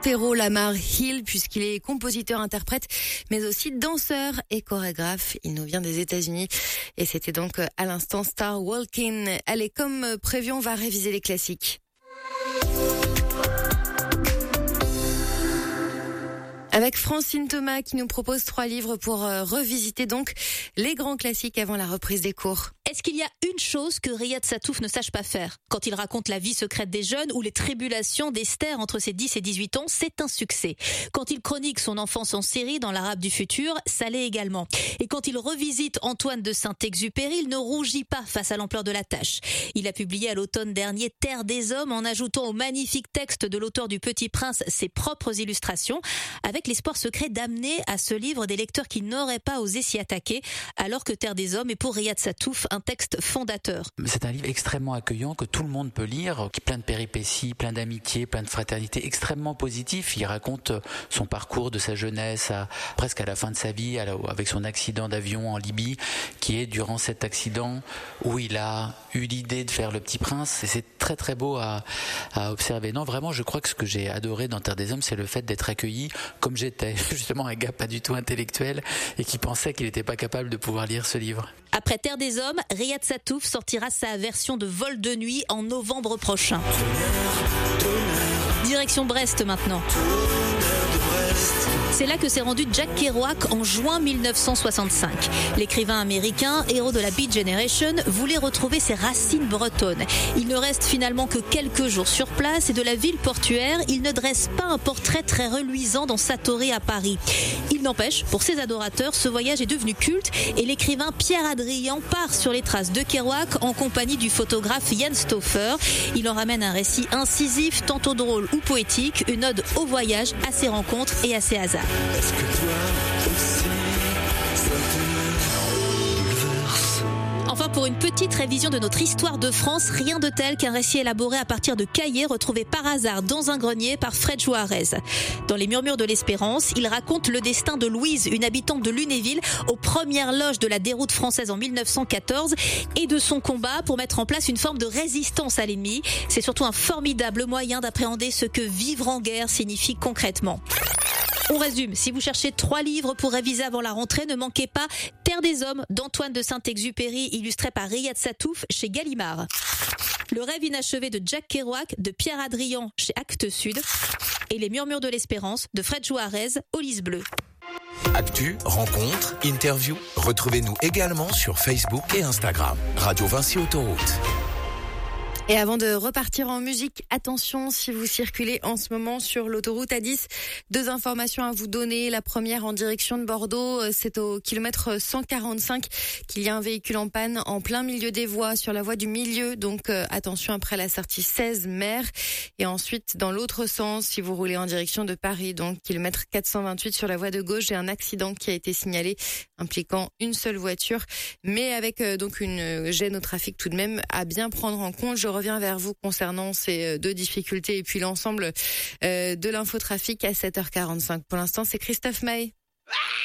Tero Lamar Hill, puisqu'il est compositeur-interprète, mais aussi danseur et chorégraphe. Il nous vient des États-Unis et c'était donc à l'instant Star Walking. Allez, comme prévu, on va réviser les classiques. Avec Francine Thomas qui nous propose 3 livres pour revisiter donc les grands classiques avant la reprise des cours. Est-ce qu'il y a une chose que Riyad Sattouf ne sache pas faire? Quand il raconte la vie secrète des jeunes ou les tribulations d'Esther entre ses 10 et 18 ans, c'est un succès. Quand il chronique son enfance en Syrie dans l'Arabe du futur, ça l'est également. Et quand il revisite Antoine de Saint-Exupéry, il ne rougit pas face à l'ampleur de la tâche. Il a publié à l'automne dernier Terre des hommes en ajoutant au magnifique texte de l'auteur du Petit Prince ses propres illustrations, avec l'espoir secret d'amener à ce livre des lecteurs qui n'auraient pas osé s'y attaquer, alors que Terre des hommes est pour Riyad Sattouf un texte fondateur. C'est un livre extrêmement accueillant que tout le monde peut lire, qui plein de péripéties, plein d'amitié, plein de fraternité, extrêmement positif. Il raconte son parcours de sa jeunesse presque à la fin de sa vie, avec son accident d'avion en Libye, qui est durant cet accident où il a eu l'idée de faire Le Petit Prince. Et c'est très très beau à observer. Non, vraiment, je crois que ce que j'ai adoré dans Terre des hommes, c'est le fait d'être accueilli comme j'étais, justement un gars pas du tout intellectuel et qui pensait qu'il n'était pas capable de pouvoir lire ce livre. Après Terre des hommes, Riyad Sattouf sortira sa version de Vol de nuit en novembre prochain. Direction Brest maintenant. C'est là que s'est rendu Jack Kerouac en juin 1965. L'écrivain américain, héros de la Beat Generation, voulait retrouver ses racines bretonnes. Il ne reste finalement que quelques jours sur place et de la ville portuaire, il ne dresse pas un portrait très reluisant dans sa torée à Paris. Il n'empêche, pour ses adorateurs, ce voyage est devenu culte et l'écrivain Pierre Adrian part sur les traces de Kerouac en compagnie du photographe Jan Stauffer. Il en ramène un récit incisif, tantôt drôle ou poétique, une ode au voyage, à ses rencontres et à ses hasards. Est-ce que toi aussi, ça te bouleverse? Enfin, pour une petite révision de notre histoire de France, rien de tel qu'un récit élaboré à partir de cahiers retrouvés par hasard dans un grenier par Fred Juarez. Dans Les Murmures de l'Espérance, il raconte le destin de Louise, une habitante de Lunéville, aux premières loges de la déroute française en 1914, et de son combat pour mettre en place une forme de résistance à l'ennemi. C'est surtout un formidable moyen d'appréhender ce que vivre en guerre signifie concrètement. On résume, si vous cherchez 3 livres pour réviser avant la rentrée, ne manquez pas Terre des hommes d'Antoine de Saint-Exupéry, illustré par Riyad Sattouf chez Gallimard. Le rêve inachevé de Jack Kerouac de Pierre Adrian chez Actes Sud. Et Les Murmures de l'Espérance de Fred Juarez au Lys Bleu. Actu, rencontres, interviews, retrouvez-nous également sur Facebook et Instagram. Radio Vinci Autoroute. Et avant de repartir en musique, attention si vous circulez en ce moment sur l'autoroute A10, 2 informations à vous donner. La première en direction de Bordeaux, c'est au kilomètre 145 qu'il y a un véhicule en panne en plein milieu des voies, sur la voie du milieu. Donc attention après la sortie 16 mer. Et ensuite dans l'autre sens, si vous roulez en direction de Paris, donc kilomètre 428 sur la voie de gauche, j'ai un accident qui a été signalé impliquant une seule voiture, mais avec donc une gêne au trafic tout de même à bien prendre en compte. Je reviens vers vous concernant ces 2 difficultés et puis l'ensemble de l'infotrafic à 7h45. Pour l'instant, c'est Christophe Maé.